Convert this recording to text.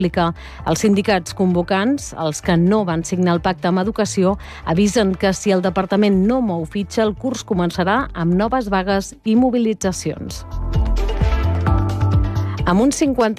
explicar. Els sindicats convocants, els que no van signar el pacte amb Educació, avisen que si el departament no mou fitxa, el curs començarà amb noves vagues i mobilitzacions. Amb un 50